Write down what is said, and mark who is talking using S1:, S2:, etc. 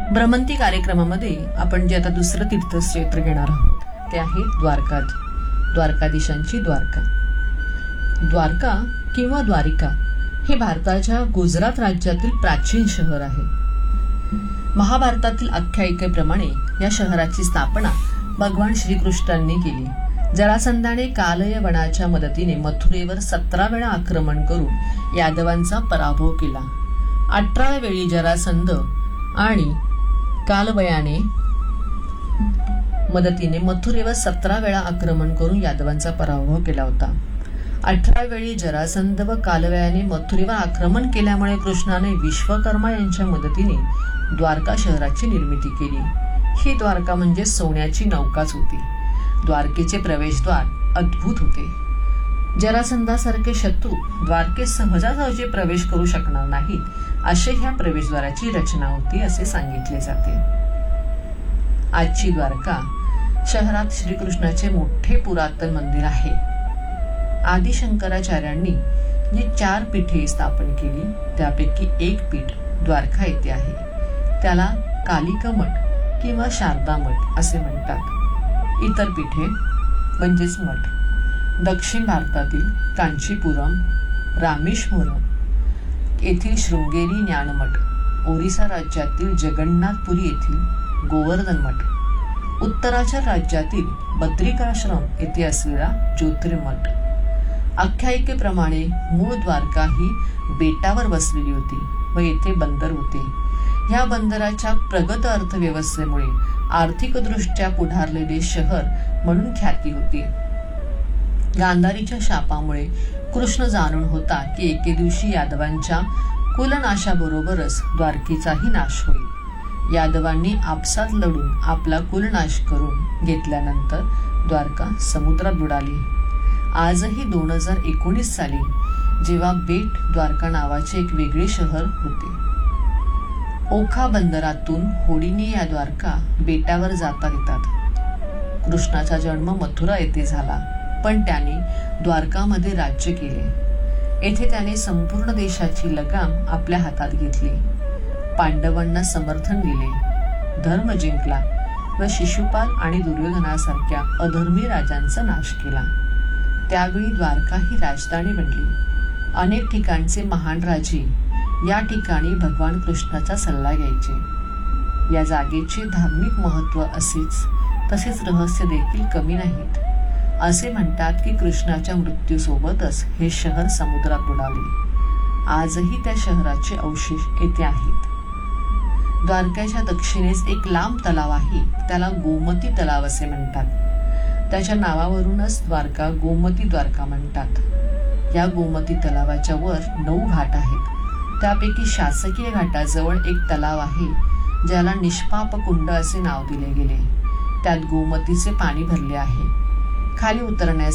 S1: भ्रमंती कार्यक्रमामध्ये आपण जे आता दुसरं तीर्थक्षेत्र घेणार आहोत ते आहे द्वारकाधीशांची द्वारका. द्वारका किंवा द्वारिका हे भारताच्या गुजरात राज्यातील प्राचीन शहर आहे. महाभारतातील आख्यायिकेप्रमाणे या शहराची स्थापना भगवान श्रीकृष्णांनी केली. जरासंधाने कालय वनाच्या मदतीने मथुरेवर 17 वेळा आक्रमण करून यादवांचा पराभव केला. 18व्या वेळी जरासंध आणि कालबयाने मदतीने मथुरेवर 17 वेळा आक्रमण करून यादवांचा पराभव केला होता. 18व्या वेळी जरासंध व कालव्याने मथुरेवर आक्रमण केल्यामुळे कृष्णाने विश्वकर्मा यांच्या मदतीने द्वारका शहराची निर्मिती केली. ही द्वारका म्हणजे सोन्याची नौकाच होती. द्वारकेचे प्रवेशद्वार अद्भुत होते. जरासंधासारखे शत्रू द्वारकेत सहजासहजी प्रवेश करू शकणार नाहीत असे ह्या प्रवेशद्वाराची रचना होती असे सांगितले जाते. आजची द्वारका शहरात श्रीकृष्णाचे मोठे पुरातन मंदिर आहे. आदि शंकराचार्यांनी जी 4 पीठे स्थापन केली त्यापैकी एक पीठ द्वारका येथे आहे. त्याला कालिका मठ किंवा शारदा मठ असे म्हणतात. इतर पीठे म्हणजेच मठ दक्षिण भारतातील कांचीपुरम, रामेश्वरम येथील शृंगेरी ज्ञानमठ, ओरिसा राज्यातील जगन्नाथपुरी येथील गोवर्धन मठ, उत्तराचल राज्यातील बद्रिकाश्रम येथे असलेला ज्योतिर्मठ. आख्यायिकेप्रमाणे मूळ द्वारका ही बेटावर बसलेली होती व येथे बंदर होते. ह्या बंदराच्या प्रगत अर्थव्यवस्थेमुळे आर्थिकदृष्ट्या पुढारलेले शहर म्हणून ख्याती होती. गांधारीच्या शापामुळे कृष्ण जाणून होता की एके दिवशी यादवांच्या कुलनाशाबरोबरच द्वारकेचाही नाश होईल. यादवांनी आपसात लढून आपला कुलनाश करून घेतल्यानंतर द्वारका समुद्रात बुडाली. आजही 2019 साली जेव्हा बेट द्वारका नावाचे एक वेगळे शहर होते. ओखा बंदरातून होडीने या द्वारका बेटावर जाता येतात. कृष्णाचा जन्म मथुरा येथे झाला, पण त्याने द्वारकामध्ये राज्य केले. येथे त्याने संपूर्ण देशाची लगाम आपल्या हातात घेतली. पांडवांना समर्थन दिले, धर्म जिंकला व शिशुपाल आणि दुर्योधनासारख्या अधर्मी राजांचा नाश केला. त्यावेळी द्वारका ही राजधानी बनली. अनेक ठिकाणचे महान राजे या ठिकाणी भगवान कृष्णाचा सल्ला घ्यायचे. या जागेचे धार्मिक महत्व तसेच रहस्य देखील कमी नाहीत. असे म्हणतात की कृष्णाच्या मृत्यूसोबतच हे शहर समुद्रात बुडाले. आजही त्या शहराचे अवशेष येथे आहेत. द्वारकेच्या दक्षिणेस एक लांब तलाव आहे, त्याला गोमती तलाव असे म्हणतात. त्याच्या नावावरूनच द्वारका गोमती द्वारका म्हणतात. या गोमती तलावाच्या वर 9 घाट आहेत. त्यापैकी शासकीय घाटाजवळ एक तलाव आहे ज्याला निष्पाप कुंड असे नाव दिले गेले. त्यात गोमतीचे पाणी भरले आहे. खाली उतरण्यास